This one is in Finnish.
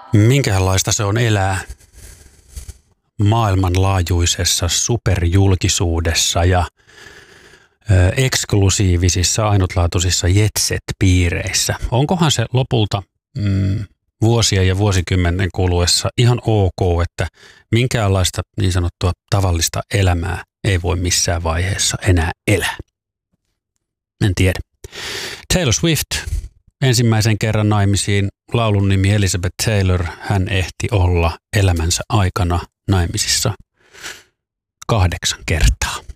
Minkälaista se on elää maailmanlaajuisessa superjulkisuudessa ja eksklusiivisissa, ainutlaatuisissa jetset-piireissä? Onkohan se lopulta vuosien ja vuosikymmenen kuluessa ihan ok, että minkäänlaista niin sanottua tavallista elämää ei voi missään vaiheessa enää elää? En tiedä. Taylor Swift, ensimmäisen kerran naimisiin, laulun nimi Elizabeth Taylor. Hän ehti olla elämänsä aikana naimisissa 8 kertaa.